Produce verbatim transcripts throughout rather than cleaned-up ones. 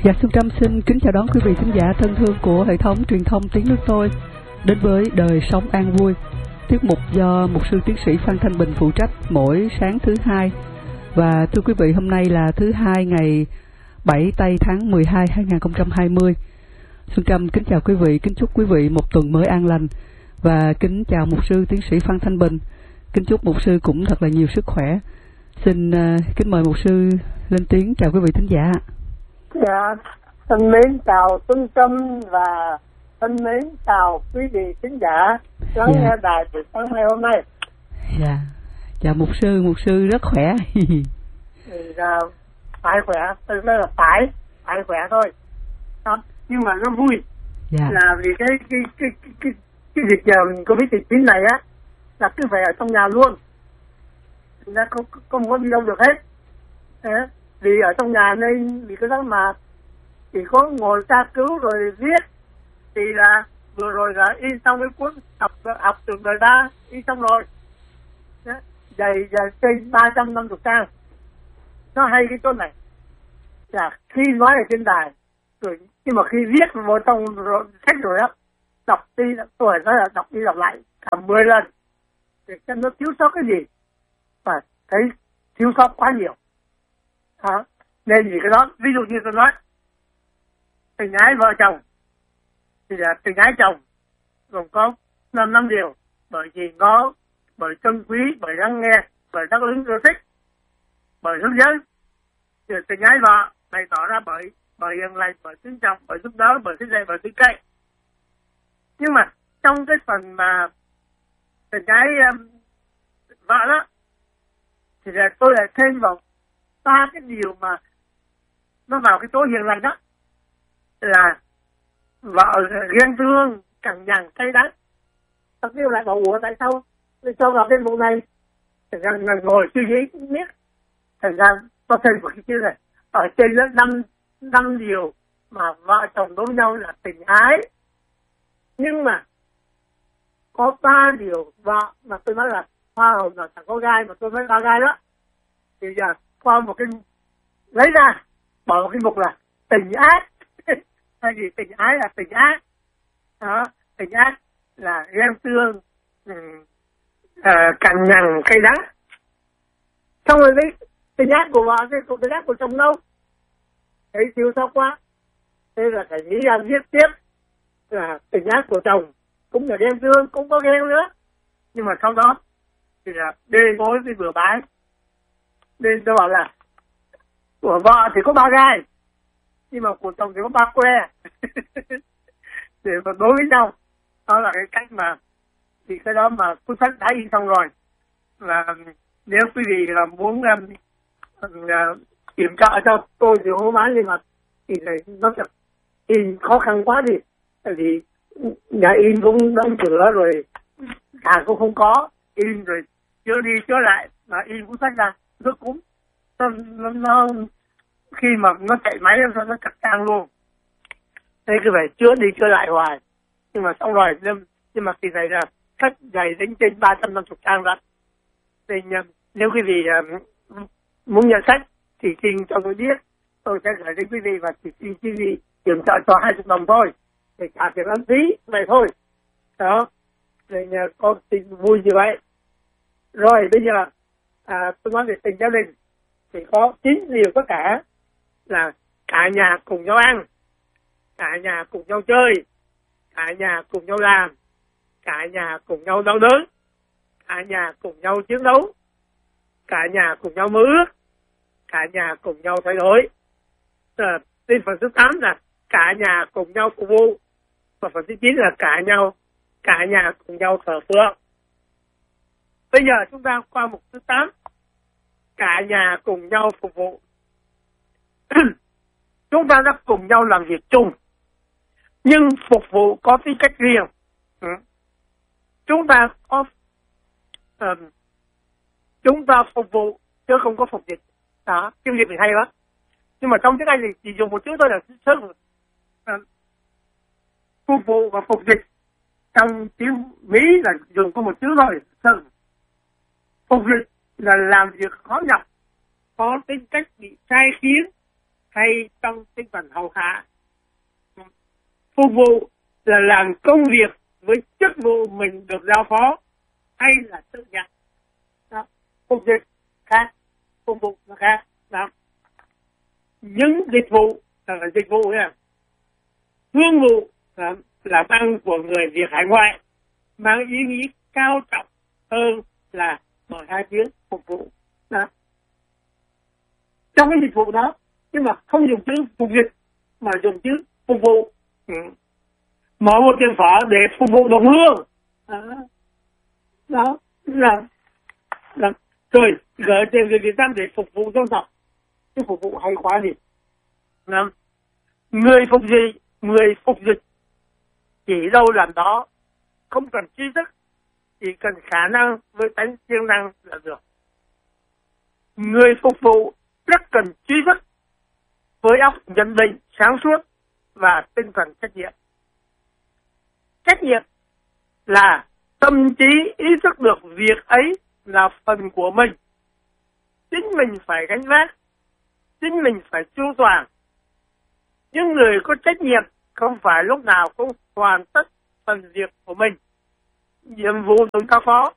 Dạ, Xuân Trâm xin kính chào đón quý vị khán giả thân thương của hệ thống truyền thông Tiếng Nước Tôi đến với Đời Sống An Vui, tiết mục do mục sư tiến sĩ Phan Thanh Bình phụ trách mỗi sáng thứ hai. Và thưa quý vị, hôm nay là thứ hai ngày bảy tây tháng mười hai hai nghìn không trăm hai mươi. Xuân Trâm kính chào quý vị, kính chúc quý vị một tuần mới an lành và kính chào mục sư tiến sĩ Phan Thanh Bình, kính chúc mục sư cũng thật là nhiều sức khỏe. Xin uh, kính mời mục sư lên tiếng chào quý vị thính giả. Dạ, thân mến chào Xuân Trâm và thân mến chào quý vị khán giả lắng dạ. nghe đài buổi sáng ngày hôm nay. Dạ, chào mục sư, mục sư rất khỏe. Thì là phải khỏe, tôi nói là phải, phải khỏe thôi. Đó. Nhưng mà nó vui dạ. là vì cái cái cái cái cái, cái dịch uh, Covid mười chín này á là cứ phải ở trong nhà luôn, nó không không có đi đâu được hết. Thế. Vì ở trong nhà nên vì cái đó mà chỉ có ngồi tra cứu rồi viết thì là vừa rồi là in xong cái cuốn học học trường đời ba in xong rồi, dày dày trên ba trăm năm mươi trang. Nó hay cái chỗ này là khi nói ở trên đài rồi nhưng mà khi viết vào trong sách rồi á, đọc đi tôi nói là đọc đi đọc lại cả mười lần để xem nó thiếu sót cái gì và thấy thiếu sót quá nhiều. Đó. Nên vì cái đó, ví dụ như tôi nói tình ái vợ chồng thì là tình ái chồng gồm có năm năm điều, bởi vì nó bởi trân quý, bởi lắng nghe, bởi đắc ứng yêu thích, bởi hướng dẫn. Rồi tình ái vợ bày tỏ ra bởi bởi hiền lành, bởi kính trọng, bởi giúp đỡ, bởi thích dạy, bởi tin cậy. Nhưng mà trong cái phần mà tình ái um, vợ đó thì là tôi lại thêm vào ba cái điều mà nó vào cái chỗ hiền lành đó là vợ ghen tương, cằn nhằn, cay đắng. Thật điều lại bảo ủa tại sao tôi cho vào cái vụ này, thành ra là ngồi suy nghĩ biết, thành ra có thêm một cái chữ này ở trên đó năm năm điều mà vợ chồng đối với nhau là tình ái, nhưng mà có ba điều vợ mà tôi nói là hoa hồng là chẳng có gai mà tôi nói ba gai đó thì giờ qua một cái lấy ra bỏ một cái mục là tình ác. Hay gì tình ái là tình ác đó, tình ác là ghen tương, um, uh, cằn nhằn, cay đắng. Xong rồi đấy tình ác của vợ cái tình ác của chồng đâu thấy thiếu sót quá, thế là phải nghĩ ra viết tiếp là tình ác của chồng cũng là ghen tương, cũng có ghen nữa, nhưng mà sau đó thì là đê gối với bừa bãi. Nên tôi bảo là của vợ thì có ba gai nhưng mà của chồng thì có ba que. Để mà đối với nhau, đó là cái cách mà thì cái đó mà cuốn sách đã in xong rồi. Và nếu quý vị là muốn um, uh, kiểm tra cho tôi thì hô bán nhưng mà thì này nó sẽ in khó khăn quá đi, tại vì nhà in cũng đóng cửa rồi, hàng cũng không có, in rồi chữa đi chữa lại mà in cuốn sách ra nó cũng nó, nó, nó khi mà nó chạy máy nó nó chặt trang luôn. Thế cứ phải chữa đi chữa lại hoài, nhưng mà xong rồi nhưng, nhưng mà kỳ này là sách dày đến trên ba trăm năm mươi trang rồi. Nên nếu quý vị uh, muốn nhận sách thì xin cho tôi biết, tôi sẽ gửi đến quý vị và chỉ xin quý vị kiểm tra cho hai chục đồng thôi để trả tiền ăn phí vậy thôi. Đó, nên uh, có tin vui như vậy. Rồi bây giờ à, tôi nói về tình gia đình thì có chín điều tất cả là cả nhà cùng nhau ăn, cả nhà cùng nhau chơi, cả nhà cùng nhau làm, cả nhà cùng nhau đau đớn, cả nhà cùng nhau chiến đấu, cả nhà cùng nhau mơ ước, cả nhà cùng nhau thay đổi. À, đến phần thứ tám là cả nhà cùng nhau phục vụ, và phần thứ chín là cả nhau cả nhà cùng nhau thờ phượng. Bây giờ chúng ta qua mục thứ tám, cả nhà cùng nhau phục vụ. Chúng ta đã cùng nhau làm việc chung, nhưng phục vụ có tính cách riêng. Ừ. Chúng ta có uh, chúng ta phục vụ chứ không có phục dịch. Đó, tiếng Việt thì hay lắm. Nhưng mà trong tiếng Anh thì chỉ dùng một chữ thôi là serve. Uh, phục vụ và phục dịch trong tiếng Mỹ là dùng có một chữ thôi, serve. Phục dịch là làm việc khó nhọc, có tính cách bị sai khiến, hay trong tinh thần hầu hạ. Phục vụ là làm công việc với chức vụ mình được giao phó hay là tự nhận. Đó. Phục dịch khác, phục vụ là khác. Đó. Những dịch vụ là dịch vụ nha. Thương vụ là làm ăn của người Việt hải ngoại mang ý nghĩa cao trọng hơn là bởi hai tiếng phục vụ. Đó. Trong cái dịch vụ đó, nhưng mà không dùng chữ phục dịch mà dùng chữ phục vụ. Ừ. Mở một tiệm phở để phục vụ đồng hương. Đó. Đó là, là rồi gửi tiền về Việt Nam để phục vụ dân tộc. Cái phục vụ hay quá gì. Đó. Người phục dịch, người phục dịch chỉ đâu làm đó, không cần trí thức, chỉ cần khả năng với tánh siêng năng là được. Người phục vụ rất cần trí thức với óc nhận định sáng suốt và tinh thần trách nhiệm. Trách nhiệm là tâm trí ý thức được việc ấy là phần của mình. Chính mình phải gánh vác, chính mình phải chu toàn. Những người có trách nhiệm không phải lúc nào cũng hoàn tất phần việc của mình. Nhiệm vụ chúng ta có.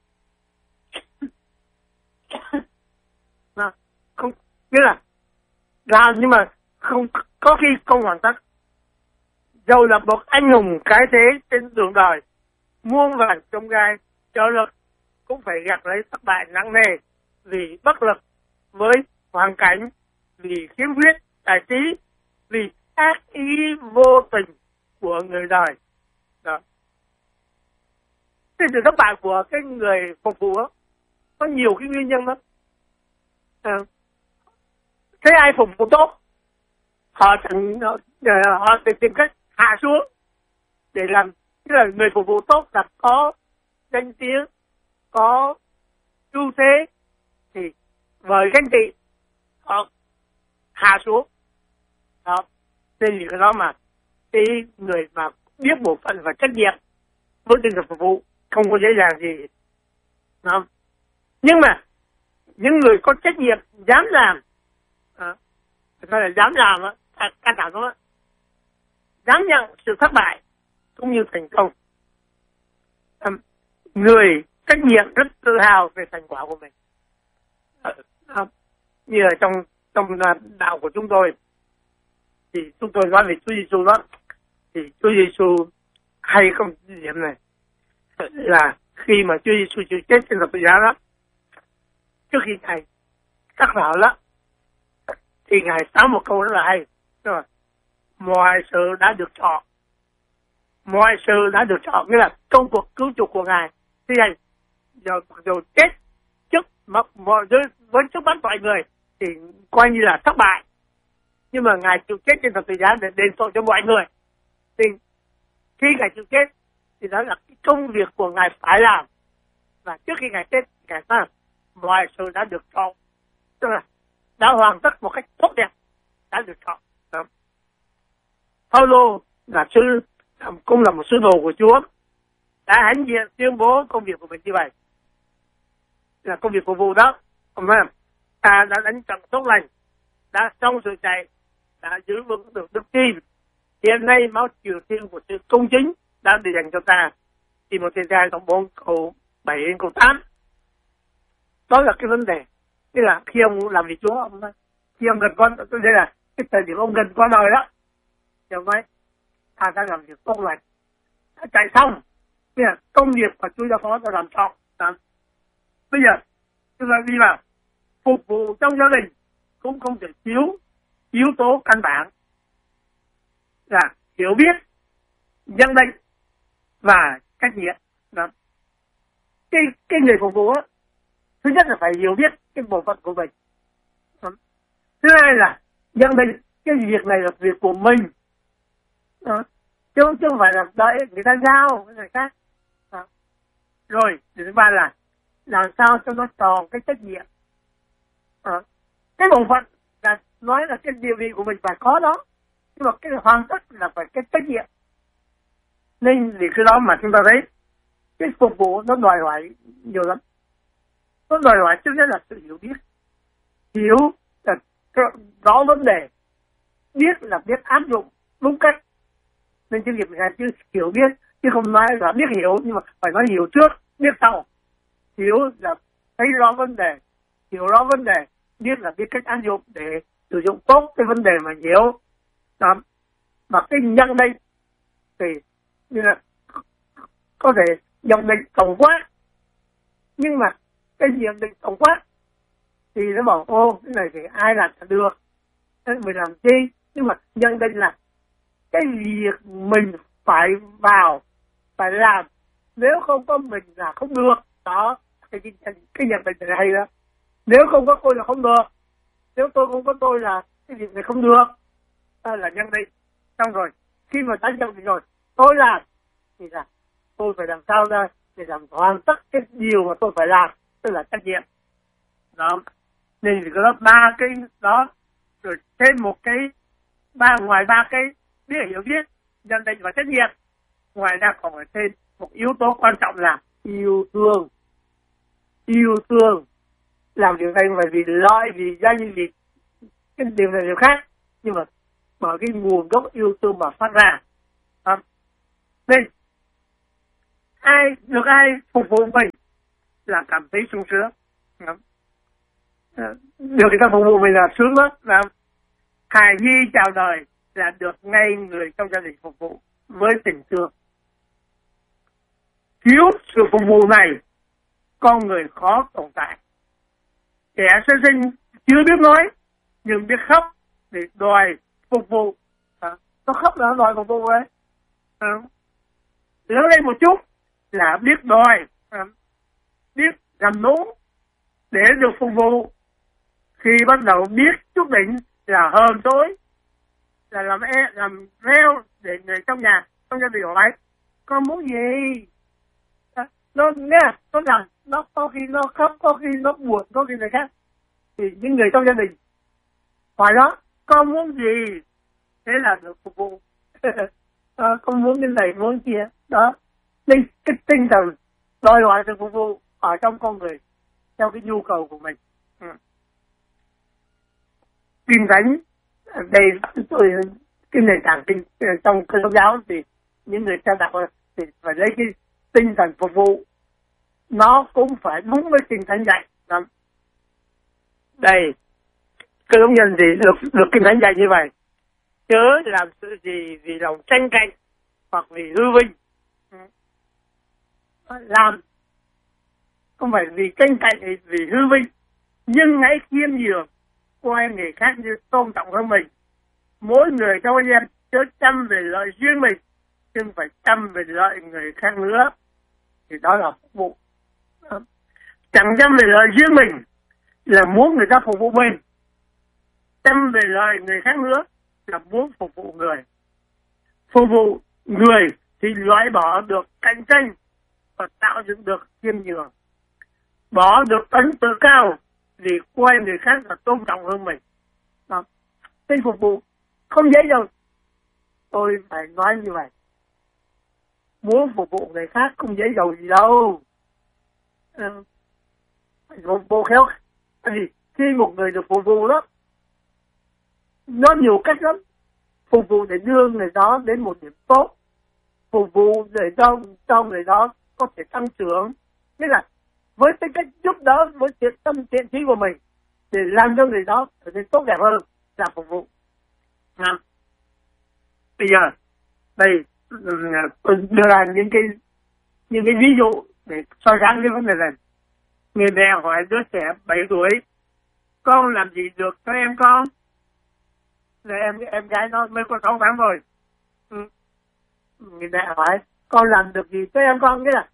Không, nghĩa là làm nhưng mà không có khi không hoàn tất. Dầu là một anh hùng cái thế trên đường đời, muôn vàn chông gai trở lực cũng phải gặt lấy thất bại nặng nề vì bất lực với hoàn cảnh, vì khiếm khuyết tài trí, vì ác ý vô tình của người đời. Đó. Thế sự thất bại của cái người phục vụ đó có nhiều cái nguyên nhân đó. À, thế ai phục vụ tốt, họ chẳng họ sẽ tìm cách hạ xuống để làm. Tức là người phục vụ tốt là có danh tiếng, có ưu thế thì với ganh tị họ hạ xuống. Đó. Nên vì cái đó mà cái người mà biết bổn phận và trách nhiệm với tinh thần phục vụ không có dễ dàng gì. Đó. Nhưng mà những người có trách nhiệm dám làm, à, phải là dám làm á, căn bản đó, dám nhận sự thất bại cũng như thành công. À, người trách nhiệm rất tự hào về thành quả của mình. À, à, như ở trong trong đạo của chúng tôi thì chúng tôi nói về Chúa Giêsu đó, thì Chúa Giêsu hay không điểm này là khi mà Chúa Giêsu chịu chết trên thập tự giá đó, trước khi Ngài cắt thở đó, thì Ngài nói một câu rất là hay, rồi mọi sự đã được chọn, mọi sự đã được chọn, nghĩa là công cuộc cứu chuộc của Ngài thì Ngài giờ rồi chết trước mọi với, với trước mắt mọi người thì coi như là thất bại, nhưng mà Ngài chịu chết trên thập tự giá để đền tội cho mọi người. Thì khi Ngài chịu chết thì đó là cái công việc của Ngài phải làm, và trước khi Ngài chết Ngài nói mọi sự đã được chọn, tức là đã hoàn tất một cách tốt đẹp, đã được chọn. Phaolô là sư, cũng là một sứ đồ của Chúa, đã hãnh diện tuyên bố công việc của mình như vậy, là công việc phục vụ đó. Ông nói ta đã đánh trận tốt lành, đã xong sự chạy, đã giữ vững được đức tin. Hiện nay máu triều thiên của sự công chính đã được dành cho ta. Thì một thời gian cộng bốn câu bảy đến câu tám. Đó là cái vấn đề. Tức là khi ông làm việc Chúa, ông nói, khi ông gần con, tôi đây là cái thời điểm ông gần qua đời đó, thì ông nói, ta đã làm việc tốt lành, đã chạy xong, tức là công việc mà Chúa giao phó ta làm xong. Bây giờ, chúng ta đi vào phục vụ trong gia đình cũng không thể thiếu yếu tố căn bản là hiểu biết, nhận định và trách nhiệm. Đó. Cái, cái người phục vụ đó, thứ nhất là phải hiểu biết cái bộ phận của mình. Đó. Thứ hai là nhận định cái việc này là việc của mình. Đó. Chứ, chứ không phải là đợi người ta giao với người khác. Đó. Rồi, thứ ba là làm sao cho nó tròn cái trách nhiệm. Đó. Cái bộ phận là nói là cái địa vị của mình phải có đó, nhưng mà cái hoàn tất là phải cái trách nhiệm. Nên vì cái đó mà chúng ta thấy cái phục vụ nó đòi hỏi nhiều lắm. Nó đòi hỏi trước nhất là sự hiểu biết, hiểu là rõ vấn đề, biết là biết áp dụng đúng cách. Nên chữ nghiệp là chữ hiểu biết, chứ không nói là biết hiểu, nhưng mà phải nói hiểu trước, biết sau. Hiểu là thấy rõ vấn đề, hiểu rõ vấn đề, biết là biết cách áp dụng để sử dụng tốt cái vấn đề mà hiểu. Đó. Và cái nhận định thì như là có thể nhận định tổng quát, nhưng mà cái nhận định tổng quát thì nó bảo ô cái này thì ai làm là được, thế mình làm chi. Nhưng mà nhận định là cái việc mình phải vào, phải làm, nếu không có mình là không được. Đó, cái, cái, cái nhận định này hay đó. Nếu không có tôi là không được, nếu tôi không có tôi là cái việc này không được. Đó là nhận định. Xong rồi, khi mà đã nhận định rồi, tôi làm, thì là tôi phải làm sao ra để làm hoàn tất cái điều mà tôi phải làm, tức là trách nhiệm. Đó, nên thì có ba cái đó, rồi thêm một cái, ba ngoài ba cái biết hiểu biết, nhận định và trách nhiệm, ngoài ra còn phải thêm một yếu tố quan trọng là yêu thương. Yêu thương làm điều này phải vì lợi, vì danh, vì cái điều này điều khác, nhưng mà bởi cái nguồn gốc yêu thương mà phát ra. À, nên ai được ai phục vụ mình là cảm thấy sung sướng. À, được người ta phục vụ mình là sướng lắm. À, hài nhi chào đời là được ngay người trong gia đình phục vụ với tình thương. Thiếu sự phục vụ này, con người khó tồn tại. Trẻ sơ sinh chưa biết nói nhưng biết khóc để đòi phục vụ. À, nó khóc là nó đòi phục vụ đấy. À, lớn lên một chút là biết đòi, à, biết làm nũng để được phục vụ. Khi bắt đầu biết chút đỉnh là hờn dỗi, là làm e, làm reo để người trong nhà, trong gia đình hỏi con muốn gì. À, nó nghe, nó rằng nó có khi nó khóc, có khi nó buồn, có khi này khác. Thì những người trong gia đình hỏi đó, con muốn gì? Thế là được phục vụ. À, con muốn cái này, muốn kia. Đó. Nên cái tinh thần đòi hỏi sự phục vụ ở trong con người theo cái nhu cầu của mình. Ừ. Kinh Thánh, đây tôi cái nền tảng kinh trong cơ đốc giáo thì những người theo đạo thì phải lấy cái tinh thần phục vụ, nó cũng phải đúng với Kinh Thánh dạy. Đó. Đây, cơ đốc nhân thì được được Kinh Thánh dạy như vậy: chớ làm sự gì vì lòng tranh cạnh hoặc vì hư vinh. Làm không phải vì tranh cạnh, vì hư vinh, nhưng hãy khiêm nhường, coi người khác như tôn trọng hơn mình. Mỗi người trong anh em chớ chăm về lợi riêng mình, nhưng phải chăm về lợi người khác nữa. Thì đó là phục vụ. Chẳng chăm về lợi riêng mình là muốn người ta phục vụ mình, chăm về lợi người khác nữa là muốn phục vụ người. Phục vụ người thì loại bỏ được cạnh tranh và tạo dựng được khiêm nhường, bỏ được ấn tự cao vì coi người khác là tôn trọng hơn mình. Đó. Nên phục vụ không dễ đâu. Tôi phải nói như vậy. Muốn phục vụ người khác không dễ dầu gì đâu. Ừ. Phục vụ khéo. Vì khi một người được phục vụ đó, nó nhiều cách lắm. Phục vụ để đưa người đó đến một điểm tốt, phục vụ để cho, cho người đó có thể tăng trưởng. Nghĩa là với cái cách giúp đỡ, với thiện tâm thiện trí của mình để làm cho người đó trở nên tốt đẹp hơn là phục vụ. À. Bây giờ đây tôi đưa ra những cái những cái ví dụ để so sánh cái vấn đề này. Người mẹ hỏi đứa trẻ bảy tuổi: con làm gì được cho em con? Rồi em em gái nó mới có sáu tháng rồi. Ừ. Người mẹ hỏi con làm được gì cho em con? Nghĩa là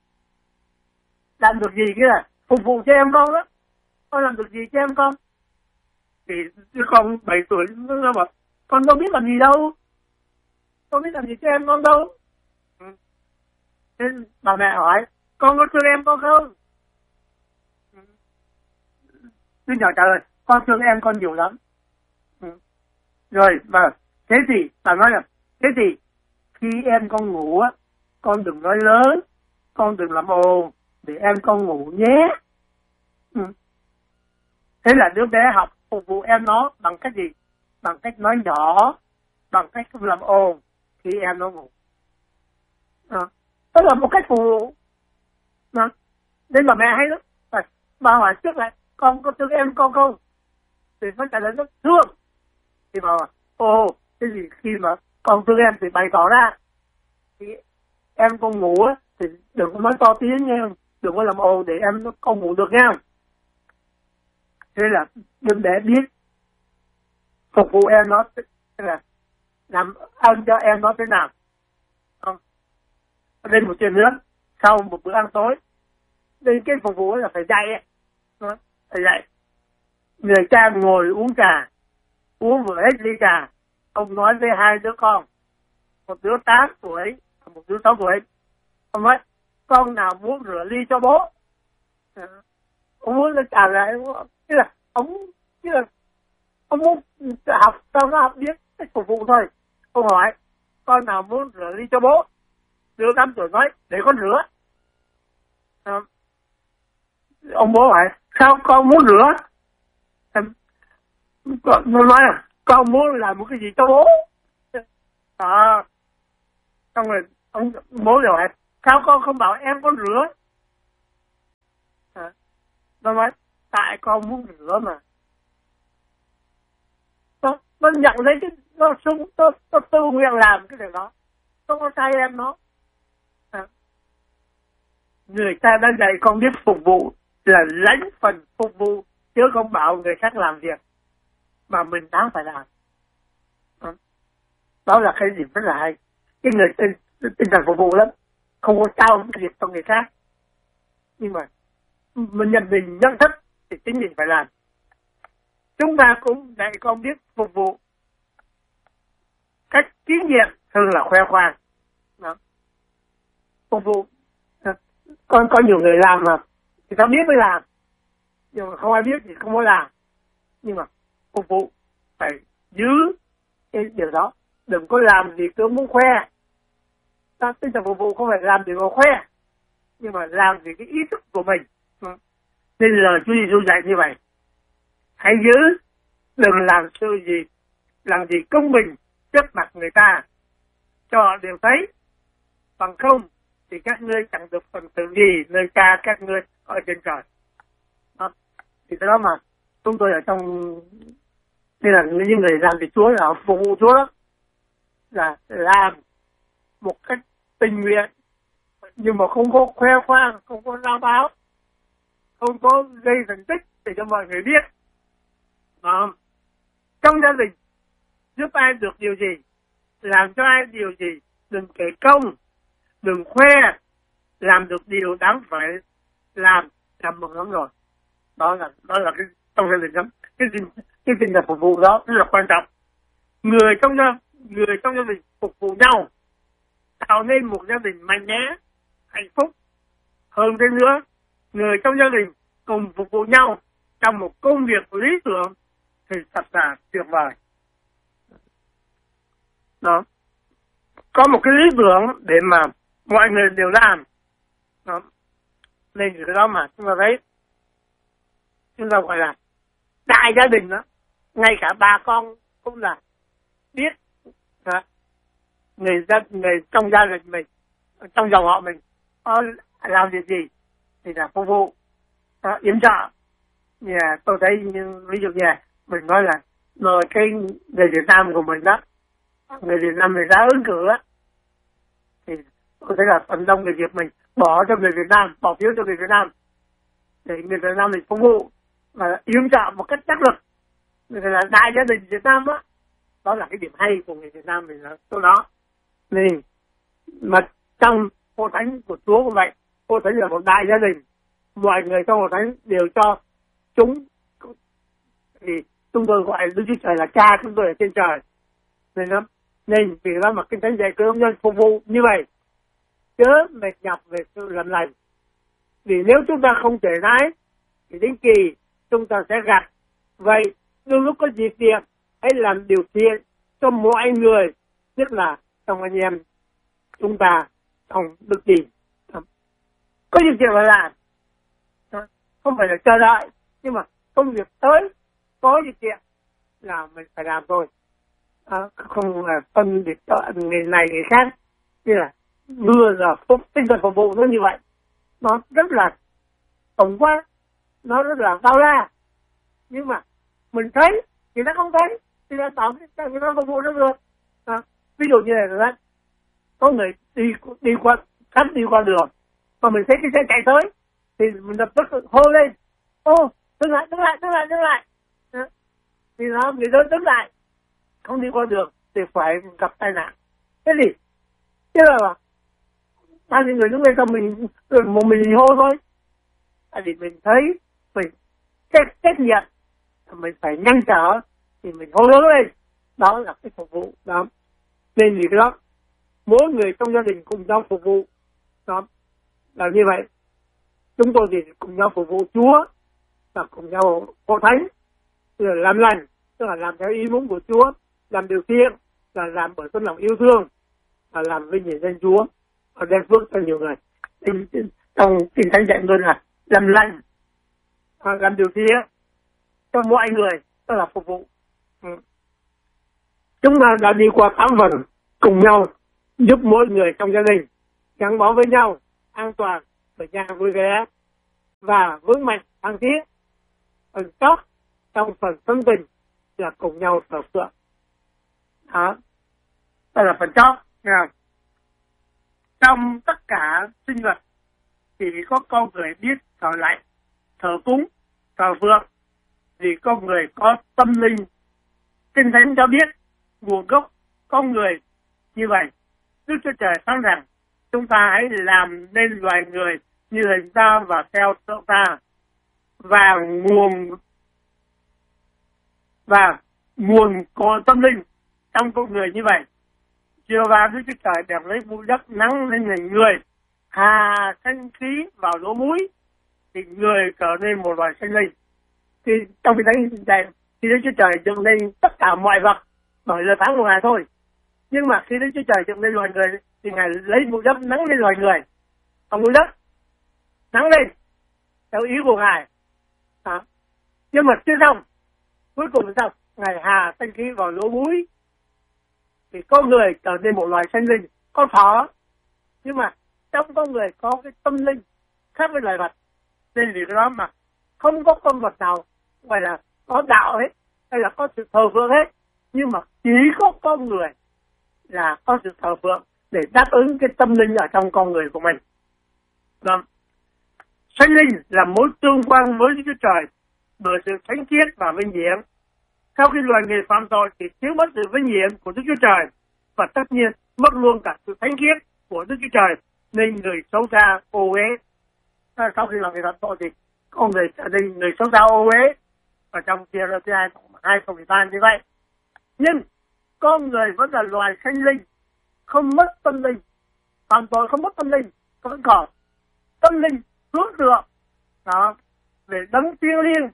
làm được gì, nghĩa là phục vụ cho em con đó. Con làm được gì cho em con? Thì đứa con bảy tuổi nó bảo con đâu biết làm gì đâu, con biết làm gì cho em con đâu. Ừ. Nên bà mẹ hỏi con có thương em con không? Ừ. Đứa nhỏ trả lời con thương em con nhiều lắm. Ừ. Rồi và thế thì bà nói là thế thì khi em con ngủ á, con đừng nói lớn, con đừng làm ồn để em con ngủ nhé. Ừ. Thế là đứa bé học phục vụ em nó bằng cách gì? Bằng cách nói nhỏ, bằng cách không làm ồn khi em nó ngủ. Đó, đó là một cách phục vụ. Đó, nên mà mẹ hay lắm. Và bà hỏi trước lại, con có thương em con không? Thì nó trả lời nó thương. Thì bảo, ồ, cái gì khi mà con thương em thì bày tỏ ra. Thì em con ngủ á, thì đừng có nói to tiếng nha, đừng có làm ồn để em con ngủ được nha. Thế là đừng để biết phục vụ em nó, tức là làm ơn cho em nó thế nào. Không. Đây một chuyện nữa, sau một bữa ăn tối, đây cái phục vụ là phải dạy ấy. Đó, phải dạy. Người cha ngồi uống trà, uống vừa hết ly trà, ông nói với hai đứa con, một đứa tám tuổi, một đứa sáu tuổi, ông nói, con nào muốn rửa ly cho bố? Ông muốn lên trà lại, tức là ông, tức là ông muốn học sao nó học biết cách phục vụ thôi. Ông hỏi, con nào muốn rửa ly cho bố? Đứa tám tuổi nói, để con rửa. À, ông bố hỏi, sao con muốn rửa? Nó nói là, con muốn làm một cái gì cho bố? À, xong rồi, ông bố rồi hỏi, sao con không bảo em con rửa? À, nó nói, tại con muốn rửa mà. Nó, nó nhận lấy cái, nó sung, nó, nó tự nguyện làm cái điều đó. Nó có sai em nó. À, người ta đã dạy con biết phục vụ là lãnh phần phục vụ, chứ không bảo người khác làm việc mà mình đáng phải làm. À, đó là cái điểm rất là hay. Cái người tinh, tinh thần phục vụ lắm, không có trao cái việc cho người khác, nhưng mà mình nhận mình nhận thức thì chính mình phải làm. Chúng ta cũng dạy con biết phục vụ cách kinh nghiệm hơn là khoe khoang. Đó. Phục vụ, con có nhiều người làm mà người ta biết mới làm, nhưng mà không ai biết thì không có làm. Nhưng mà phục vụ phải giữ cái điều đó, đừng có làm gì cứ muốn khoe. Ta tinh thần phục vụ không phải làm để mà khoe, nhưng mà làm vì cái ý thức của mình. Nên lời Chúa Giêsu dạy như vậy, hãy giữ, đừng làm sự gì, làm gì công bình trước mặt người ta, cho họ đều thấy, bằng không thì các ngươi chẳng được phần tự gì nơi Cha các ngươi ở trên trời. Đó. Thì cái đó mà chúng tôi ở trong, nên là những người làm việc Chúa là phục vụ Chúa đó, là làm một cách tình nguyện, nhưng mà không có khoe khoang, không có rao báo, không có gây thành tích để cho mọi người biết. À, trong gia đình giúp ai được điều gì, làm cho ai điều gì, đừng kể công, đừng khoe, làm được điều đáng phải làm, làm mừng lắm rồi. Đó là đó là cái trong gia đình lắm, cái gì cái tình là phục vụ đó rất là quan trọng. Người trong gia người trong gia đình phục vụ nhau, tạo nên một gia đình mạnh mẽ, hạnh phúc. Hơn thế nữa, người trong gia đình cùng phục vụ nhau trong một công việc lý tưởng thì thật là tuyệt vời. Đó. Có một cái lý tưởng để mà mọi người đều làm. Đó. Nên cái đó mà chúng ta thấy, chúng ta gọi là đại gia đình đó. Ngay cả bà con cũng là biết đó. Người dân, người trong gia đình mình, trong dòng họ mình có làm việc gì thì là phục vụ, đó, yểm trợ. Yeah, tôi thấy như ví dụ như này, mình nói là rồi cái người Việt Nam của mình đó, người Việt Nam người ta ứng cử á, thì tôi thấy là phần đông người Việt mình bỏ cho người Việt Nam, bỏ phiếu cho người Việt Nam để người Việt Nam mình phục vụ và yểm trợ một cách đắc lực. Người là đại gia đình Việt Nam á, đó là cái điểm hay của người Việt Nam mình là chỗ đó. Nên mà trong hội thánh của Chúa cũng vậy, hội thánh là một đại gia đình, mọi người trong hội thánh đều cho chúng, thì chúng tôi gọi Đức Chúa Trời là Cha chúng tôi ở trên trời. Nên đó, nên vì đó mà Kinh Thánh dạy cơ nhân phục vụ như vậy, chớ mệt nhọc về sự làm lành. Vì nếu chúng ta không thể nái thì đến kỳ chúng ta sẽ gặt. Vậy đôi lúc có việc việc hãy làm điều thiện cho mọi người, nhất là trong anh em chúng ta trong đức tin. Có việc việc phải làm, không phải là chờ đợi, nhưng mà công việc tới có việc việc là mình phải làm thôi. à, không là phân biệt cho người này người khác, như là mưa là phúc, tinh thần phục vụ nó như vậy, nó rất là tổng quát, nó rất là bao la. Nhưng mà mình thấy thì nó không thấy thì nó tỏ cái nó phục vụ nó được. À, ví dụ như này là có người đi đi qua khách đi qua đường mà mình thấy cái xe chạy tới thì mình lập tức hô lên, ô đứng lại đứng lại đứng lại đứng lại, à, thì nó người đó đứng lại, không đi qua đường thì phải gặp tai nạn. Cái gì chứ là bao nhiêu người đứng lên xong mình một mình hô thôi. Tại vì mình thấy mình trách trách nhiệm mình phải ngăn trở thì mình hô lớn lên, đó là cái phục vụ đó. Nên vì cái đó mỗi người trong gia đình cùng nhau phục vụ đó là như vậy. Chúng tôi thì cùng nhau phục vụ Chúa và cùng nhau hộ thánh, tức là làm lành, tức là làm theo ý muốn của Chúa, làm điều thiện là làm bởi tấm lòng yêu thương và làm vinh hiển danh Chúa và đem phước cho nhiều người. Trong kinh thánh dạy luôn là làm lành, làm điều thiện cho mọi người, tức là phục vụ. Ừ. Chúng ta đã đi qua tám phần cùng nhau giúp mỗi người trong gia đình gắn bó với nhau, an toàn, ở nhà vui vẻ và vững mạnh thăng thiết. Phần chót trong phần thân tình là cùng nhau thờ phượng. Đó, đó là phần chót. Yeah. Trong tất cả sinh vật thì có con người biết thờ lạy, thờ cúng, thờ phượng vì con người có tâm linh. Kinh thánh cho biết nguồn gốc con người như vậy. Đức Chúa Trời phán rằng chúng ta hãy làm nên loài người như hình ta và theo tượng ta, và nguồn và nguồn có tâm linh trong con người như vậy. Giê-hô-va Đức Chúa Trời đem lấy bụi đất nắng lên người người, hà thanh khí vào lỗ mũi thì người trở nên một loài sinh linh. Thì trong cái đấy thì Đức Chúa Trời dựng lên tất cả mọi vật bởi lời phán của Ngài thôi. Nhưng mà khi Đức Chúa Trời dựng lên loài người thì Ngài lấy bụi đất nắng lên loài người, còn bụi đất nắng lên theo ý của Ngài. À. Nhưng mà chưa xong, cuối cùng là sao? Ngài hà thanh khí vào lỗ mũi thì con người trở nên một loài sinh linh, con thỏ. Nhưng mà trong con người có cái tâm linh khác với loài vật, nên vì cái đó mà không có con vật nào gọi là có đạo hết hay là có sự thờ phượng hết, nhưng mà chỉ có con người là có sự thờ phượng để đáp ứng cái tâm linh ở trong con người của mình. Vâng. Sinh linh là mối tương quan với Đức Chúa Trời bởi sự thánh khiết và vinh hiển. Sau khi loài người phạm tội thì thiếu mất sự vinh hiển của Đức Chúa Trời và tất nhiên mất luôn cả sự thánh khiết của Đức Chúa Trời, nên người xấu xa ô uế. Sau khi loài người phạm tội thì con người trở nên người xấu xa ô uế, ở trong kia là thứ hai hai không mười ba như vậy. Nhưng con người vẫn là loài sinh linh, không mất tâm linh, phạm tội không mất tâm linh, vẫn còn tâm linh hướng thượng đó về đấng thiêng liêng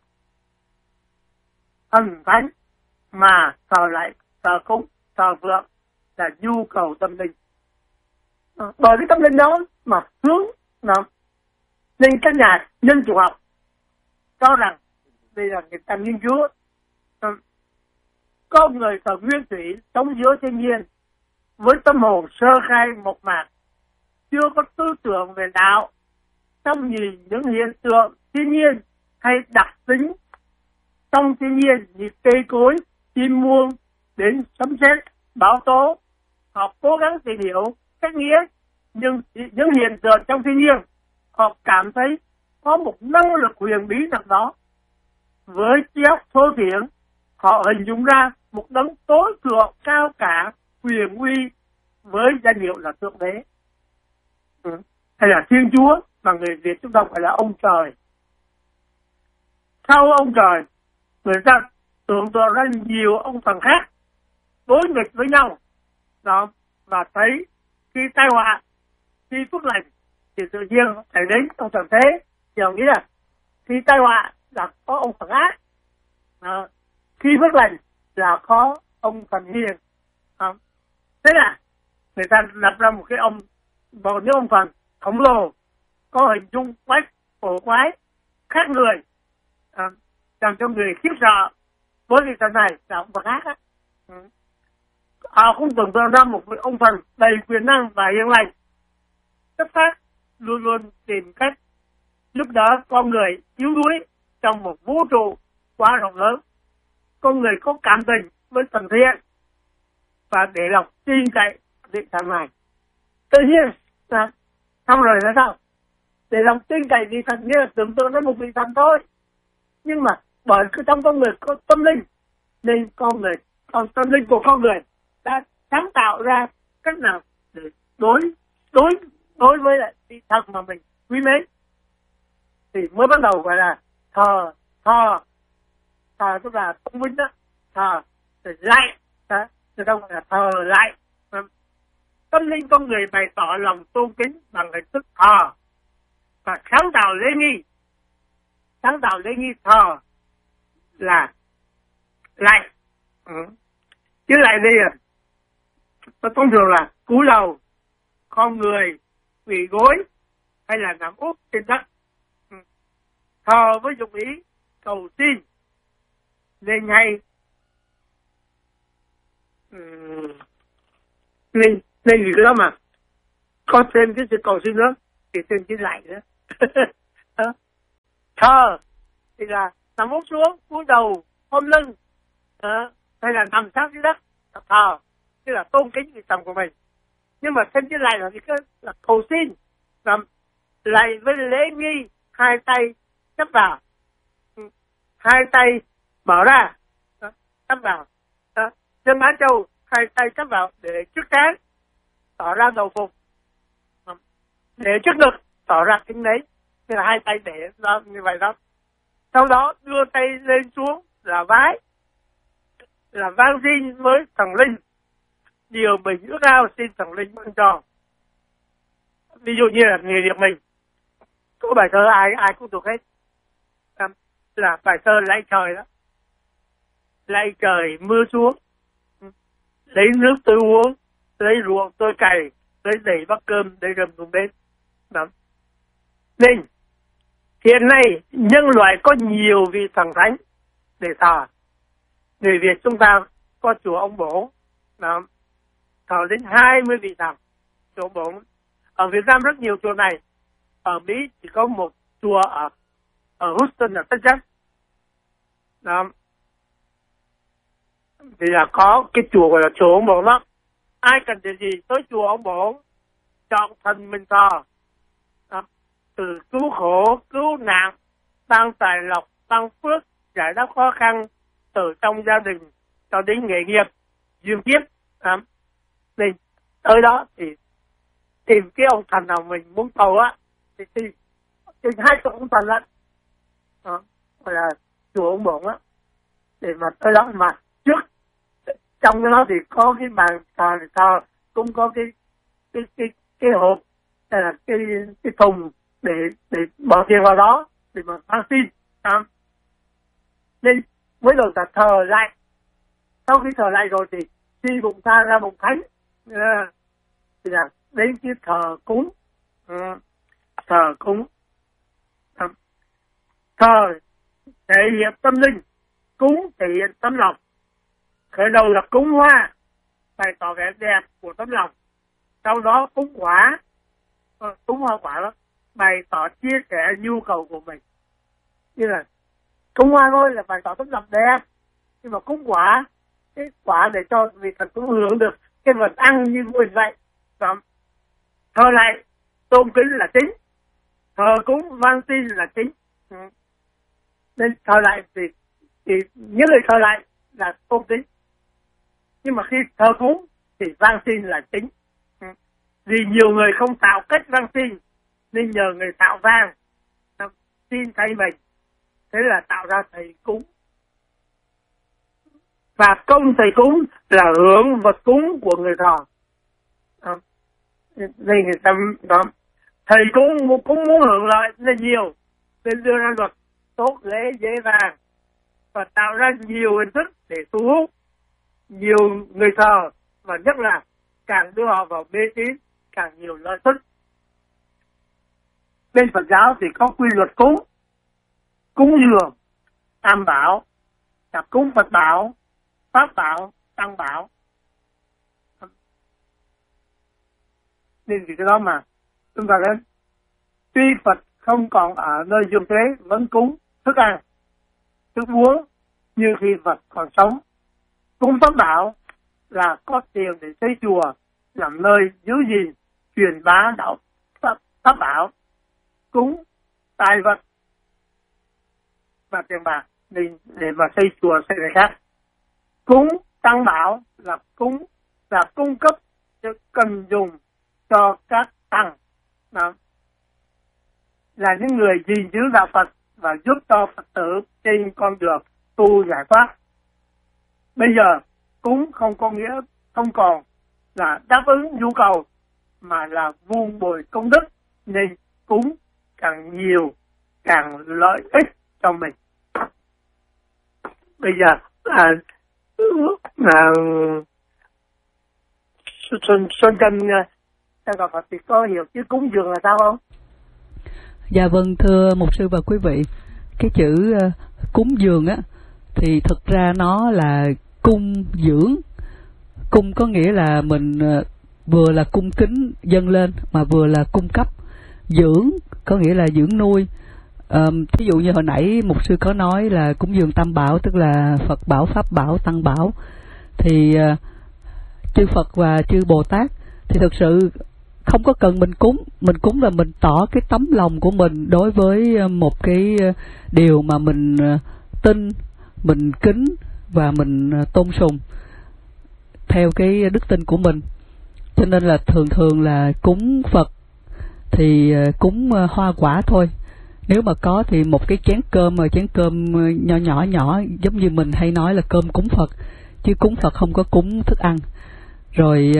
thần thánh mà thờ lại thờ cúng thờ phượng là nhu cầu tâm linh. À, bởi cái tâm linh đó mà hướng đó. Nên các nhà nhân chủng học cho rằng đây là người ta nghiên cứu à, có người thờ nguyên thủy sống giữa thiên nhiên với tâm hồn sơ khai mộc mạc, chưa có tư tưởng về đạo, trong nhìn những hiện tượng thiên nhiên hay đặc tính trong thiên nhiên như cây cối, chim muông đến sấm sét, bão tố. Họ cố gắng tìm hiểu cách nghĩa nhưng những hiện tượng trong thiên nhiên, họ cảm thấy có một năng lực huyền bí nào đó. Với trí óc thô thiển, họ hình dung ra một đấng tối thượng cao cả, huyền uy với danh hiệu là Thượng Đế. Ừ. Hay là Thiên Chúa mà người Việt chúng ta gọi là ông trời. Sau ông trời, người ta tưởng tượng ra nhiều ông thần khác đối nghịch với nhau đó, và thấy khi tai họa, khi phước lành thì tự nhiên phải đến ông thần thế. Thì họ nghĩ là khi tai họa là có ông thần ác, à, khi phước lành là có ông thần hiền. À, thế là người ta lập ra một cái ông, một những ông thần khổng lồ có hình dung quái cổ quái khác người, à, làm cho người khiếp sợ. Với cái thần này là ông thần ác á. Ừ. họ cũng tưởng tượng ra một vị ông thần đầy quyền năng và hiền lành. Tất phát luôn luôn tìm cách lúc đó con người yếu đuối trong một vũ trụ quá rộng lớn. Con người có cảm tình với thần thiện và để lòng tin cậy vị thần này. Tự nhiên à, xong rồi là sao? Để lòng tin cậy vị thần như là tưởng tượng nó một vị thần thôi. Nhưng mà bởi cái trong con người có tâm linh nên con người, còn tâm linh của con người đã sáng tạo ra cách nào để đối đối đối với lại vị thần mà mình quý mến, thì mới bắt đầu gọi là thờ thờ thờ tức là tôn vinh đó, thờ để lại đó, người ta gọi là thờ lại. Tâm linh con người bày tỏ lòng tôn kính bằng hình thức thờ và sáng tạo lễ nghi. Sáng tạo lễ nghi thờ là lại. Ừ. Chứ lại đây à, nó thông thường là cúi đầu, khom người, quỳ gối hay là nằm úp trên đất. Ừ. Thờ với dụng ý cầu xin nên hay ừ. nên nên vì cái đó mà có thêm cái sự cầu xin nữa thì thêm cái lại nữa. Thờ thì là nằm úp xuống, cúi đầu, khom lưng, à, hay là nằm sát dưới đất, thờ tức là tôn kính vị thần của mình. Nhưng mà thêm cái lại là cái là cầu xin, làm lại với lễ nghi, hai tay chắp vào, hai tay mở ra, chắp vào, chân má châu, hai tay chắp vào để trước trán, tỏ ra đầu phục, để trước ngực, tỏ ra kính nấy, tức là hai tay để ra như vậy đó. Sau đó đưa tay lên xuống là vái, là vang xin với thần linh, điều mình ước ao xin thần linh ban cho. Ví dụ như là nghề nghiệp mình, có bài thơ ai ai cũng thuộc hết, là bài thơ lạy trời đó. Lạy trời mưa xuống, lấy nước tôi uống, lấy ruộng tôi cày, lấy đầy bát cơm để rầm cùng đến. Đó. Nên hiện nay nhân loại có nhiều vị thần thánh để thờ. Người Việt chúng ta có chùa ông Bổ, đó, thờ đến hai mươi vị thần. Chùa ông Bổ ở Việt Nam rất nhiều chùa này. Ở Mỹ chỉ có một chùa ở ở Houston ở Texas. Đó. Thì là có cái chùa gọi là chùa ông Bổ đó. Ai cần điều gì tới chùa ông Bổ, chọn thần mình thờ. Đó. Từ cứu khổ, cứu nạn, tăng tài lộc, tăng phước, giải đáp khó khăn, từ trong gia đình cho đến nghề nghiệp, duyên kiếp. À, nên tới đó thì tìm cái ông thần nào mình muốn cầu á, thì tìm, tìm hai chỗ ông thần á, đó, gọi là chùa ông Bổn á, để mà tới đó mà trước trong cái đó thì có cái bàn thờ thờ cũng có cái cái cái cái hộp hay là cái cái thùng để để bỏ tiền vào đó để mà ăn xin. À, nên mới đầu là thờ lại. Sau khi thờ lại rồi thì khi bụng ta ra bụng thánh, à, thì là đến cái thờ cúng, à, thờ cúng, à, thờ thể hiện tâm linh, cúng thể hiện tấm lòng. Khởi đầu là cúng hoa, bày tỏ vẻ đẹp của tấm lòng. Sau đó cúng quả, à, cúng hoa quả đó, bày tỏ chia sẻ nhu cầu của mình. Như là cúng hoa thôi là bày tỏ tấm lòng đẹp, nhưng mà cúng quả, cái quả để cho vị thần cũng hưởng được cái vật ăn như mình vậy. Đó. Thờ lại tôn kính là chính, thờ cúng vang tin là chính. Ừ. Nên thờ lại thì, thì những người thờ lại là tôn kính, nhưng mà khi thờ cúng thì vang tin là chính. Ừ. Vì nhiều người không tạo cách vang tin nên nhờ người tạo vang tin thay mình, thế là tạo ra thầy cúng. Và công thầy cúng là hưởng vật cúng của người thờ. À, đây người ta đó. Thầy cúng cũng muốn hưởng lợi nên nhiều, nên đưa ra luật tốt lễ dễ dàng và tạo ra nhiều hình thức để thu hút nhiều người thờ, và nhất là càng đưa họ vào mê tín càng nhiều lợi tức. Bên Phật giáo thì có quy luật cúng, cúng dường, tam bảo, tập cúng Phật bảo, Pháp bảo, Tăng bảo. nên vì cái đó mà chúng ta đến tuy Phật không còn ở nơi dương thế vẫn cúng thức ăn thức uống như khi Phật còn sống. Cúng pháp bảo là có tiền để xây chùa làm nơi giữ gìn truyền bá đạo pháp, pháp bảo. Cúng tài vật và tiền bạc để, để mà xây chùa xây người khác. Cúng tăng bảo là cúng là cung cấp cho cần dùng cho các tăng, đó là những người gìn giữ đạo Phật và giúp cho Phật tử trên con đường tu giải thoát. Bây giờ cúng không có nghĩa không còn là đáp ứng nhu cầu mà là vun bồi công đức, nên cúng càng nhiều càng lợi ích cho mình. Bây giờ à, à, Xuân Xuân Trân theo đạo Phật thì có hiểu chứ cúng dường là sao không? Dạ vâng, thưa mục sư và quý vị, cái chữ uh, cúng dường á thì thực ra nó là cung dưỡng. Cung có nghĩa là mình uh, vừa là cung kính dâng lên mà vừa là cung cấp. Dưỡng có nghĩa là dưỡng nuôi. Um, thí dụ như hồi nãy mục sư có nói là cúng dường tam bảo, tức là Phật bảo, Pháp bảo, Tăng bảo. Thì uh, chư Phật và chư Bồ Tát thì thực sự không có cần mình cúng. Mình cúng là mình tỏ cái tấm lòng của mình đối với một cái điều mà mình tin, mình kính và mình tôn sùng theo cái đức tin của mình. Cho nên là thường thường là cúng Phật thì cúng hoa quả thôi. Nếu mà có thì một cái chén cơm, mà chén cơm nhỏ nhỏ nhỏ giống như mình hay nói là cơm cúng Phật, chứ cúng Phật không có cúng thức ăn. Rồi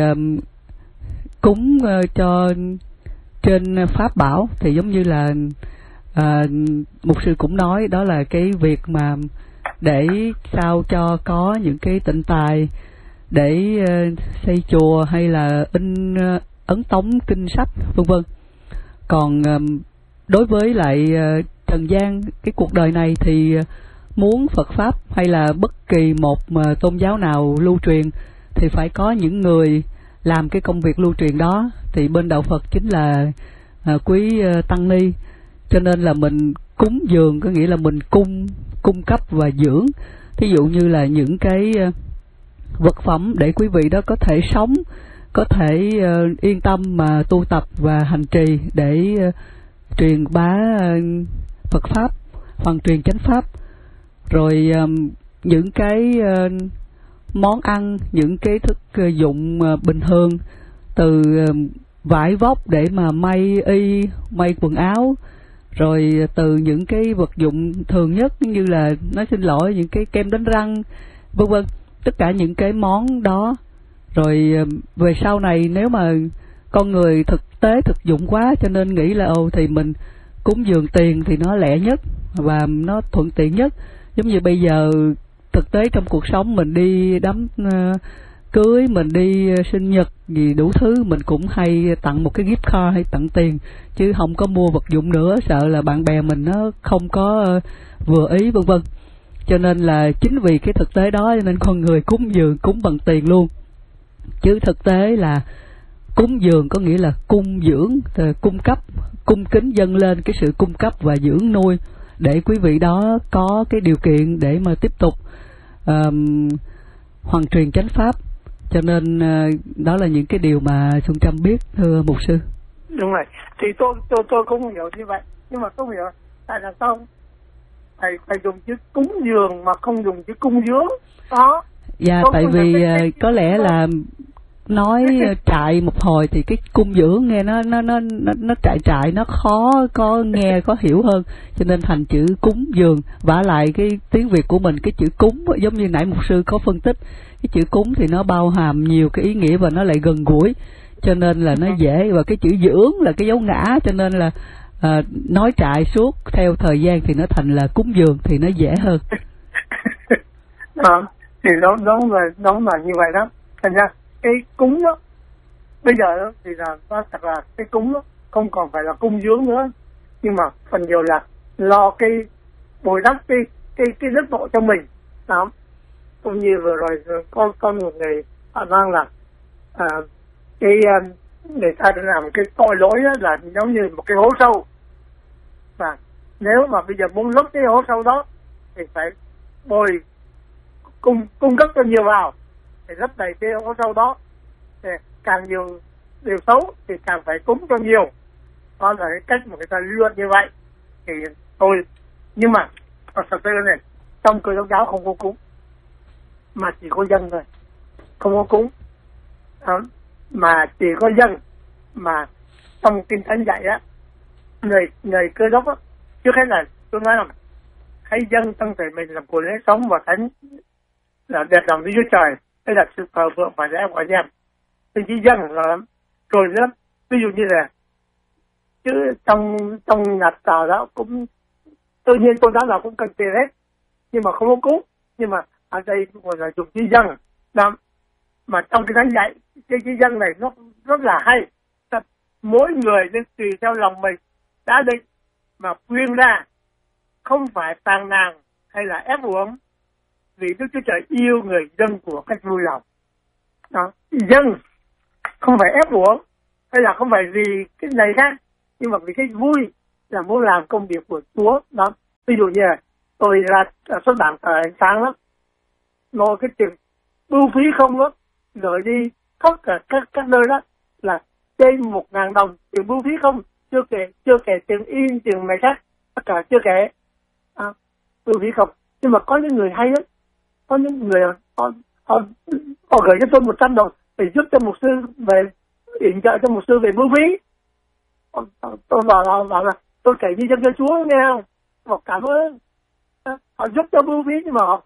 cúng uh, cho trên Pháp bảo thì giống như là uh, mục sư cũng nói, đó là cái việc mà để sao cho có những cái tịnh tài để uh, xây chùa hay là in uh, ấn tống kinh sách vân vân. Còn uh, đối với lại uh, trần gian, cái cuộc đời này thì uh, muốn Phật Pháp hay là bất kỳ một uh, tôn giáo nào lưu truyền thì phải có những người làm cái công việc lưu truyền đó. Thì bên đạo Phật chính là à, quý uh, tăng ni. Cho nên là mình cúng dường có nghĩa là mình cung cung cấp và dưỡng. Thí dụ như là những cái uh, vật phẩm để quý vị đó có thể sống, có thể uh, yên tâm mà tu tập và hành trì để uh, truyền bá uh, Phật Pháp, hoàn truyền chánh Pháp. Rồi uh, những cái uh, món ăn, những cái thức dụng bình thường, từ vải vóc để mà may y, may quần áo, rồi từ những cái vật dụng thường nhất như là, nói xin lỗi, những cái kem đánh răng vân vân, tất cả những cái món đó. Rồi về sau này nếu mà con người thực tế thực dụng quá cho nên nghĩ là ồ thì mình cúng dường tiền thì nó lẹ nhất và nó thuận tiện nhất. Giống như bây giờ thực tế trong cuộc sống mình đi đám uh, cưới, mình đi uh, sinh nhật gì đủ thứ, mình cũng hay tặng một cái gift card hay tặng tiền, chứ không có mua vật dụng nữa, sợ là bạn bè mình nó không có uh, vừa ý vân vân. Cho nên là chính vì cái thực tế đó cho nên con người cúng dường cúng bằng tiền luôn. Chứ thực tế là cúng dường có nghĩa là cung dưỡng, cung cấp, cung kính dâng lên cái sự cung cấp và dưỡng nuôi để quý vị đó có cái điều kiện để mà tiếp tục um, hoàn truyền chánh Pháp. Cho nên uh, đó là những cái điều mà Xuân Trâm biết, thưa mục sư. Đúng rồi, thì tôi tôi tôi cũng hiểu như vậy, nhưng mà tôi hiểu tại là sao phải phải dùng chữ cúng dường mà không dùng chữ cung dưỡng đó. Dạ, tại vì uh, có lẽ là nói trại một hồi thì cái cung dưỡng nghe nó nó nó nó, nó trại trại nó khó có nghe có hiểu hơn, cho nên thành chữ cúng dường. Vả lại cái tiếng Việt của mình, cái chữ cúng giống như nãy mục sư có phân tích, cái chữ cúng thì nó bao hàm nhiều cái ý nghĩa và nó lại gần gũi, cho nên là nó dễ. Và cái chữ dưỡng là cái dấu ngã, cho nên là à, nói trại suốt theo thời gian thì nó thành là cúng dường thì nó dễ hơn. À, thì đó đó là đó là như vậy đó. Thành ra cái cúng đó bây giờ đó thì là nó thật là cái cúng đó không còn phải là cung dưỡng nữa, nhưng mà phần nhiều là lo cái bồi đắp cái cái cái đức độ cho mình đó. Cũng như vừa rồi con con một người họ đang là à, cái người ta đã làm cái tội lỗi đó là giống như một cái hố sâu, và nếu mà bây giờ muốn lấp cái hố sâu đó thì phải bồi cung cung cấp cho nhiều vào thì lấp đầy cái hố sâu đó. Thì càng nhiều điều xấu thì càng phải cúng cho nhiều. Đó là cái cách mà người ta lý luận như vậy. Thì tôi nhưng mà thật sự này, trong Cơ Đốc giáo không có cúng mà chỉ có dâng thôi, không có cúng. Đó. Mà chỉ có dâng, mà trong Kinh Thánh dạy á, người người Cơ Đốc á, trước hết là tôi nói là hãy dâng thân thể mình làm của lễ sống và thánh là đẹp lòng Đức Chúa Trời. Đây là sự thờ phượng và lễ của anh em. Thì chỉ dâng là rồi nữa, ví dụ như là chứ trong trong nhà thờ đó cũng tự nhiên tôn giáo nào cũng cần tiền hết, nhưng mà không có cúng. Nhưng mà ở đây gọi là dùng chỉ dâng đó. Mà trong cái thánh dạy cái chỉ dâng này nó rất là hay. Mỗi người nên tùy theo lòng mình đã định mà quyên ra, không phải tàn nàn hay là ép uổng, vì Đức Chúa Trời yêu người dân của cách vui lòng. Đó, dân không phải ép uổng hay là không phải vì cái này khác, nhưng mà vì cái vui là muốn làm công việc của Chúa. Đó, ví dụ như là tôi ra xuất bản tờ Ánh Sáng lắm, ngồi cái tiền bưu phí không đó, rồi đi khắp cả các các nơi đó là trên một ngàn đồng tiền bưu phí không, chưa kể chưa kể tiền in, tiền này khác, tất cả chưa kể à, bưu phí không. Nhưng mà có những người hay lắm, có những người họ họ, họ gửi cho tôi một trăm đồng để giúp cho mục sư về yểm trợ cho mục sư về bưu phí. Tôi bảo là, bảo là tôi kể đi cho Chúa nghe không, họ cảm ơn, họ giúp cho bưu phí nhưng mà họ